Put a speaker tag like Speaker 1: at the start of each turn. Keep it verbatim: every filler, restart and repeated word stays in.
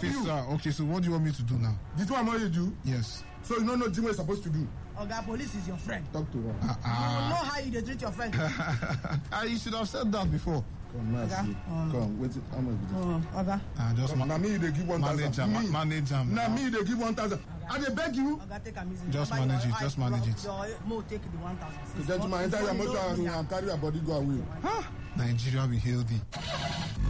Speaker 1: officer, okay, so what do you want me to do now?
Speaker 2: The two I'm already do?
Speaker 1: Yes.
Speaker 2: So you don't know the thing we're supposed to do?
Speaker 3: Oga, police is your friend.
Speaker 2: Talk to her.
Speaker 1: Uh, uh,
Speaker 3: you know how you dey treat your friend.
Speaker 1: uh, you should have said that before.
Speaker 2: Come, let's see. Um, Come, wait, how much is this?
Speaker 3: Um, Oga.
Speaker 1: Uh, just
Speaker 2: ma- now me, they give one thousand.
Speaker 1: Manage him, manage him.
Speaker 2: Now me, they give one thousand. And they beg you.
Speaker 3: Oga, take a easy.
Speaker 1: Just manage it, just manage it.
Speaker 3: Your mo take the one thousand.
Speaker 2: The gentleman enter your motor and carry your body go away.
Speaker 1: Huh? Nigeria be healthy.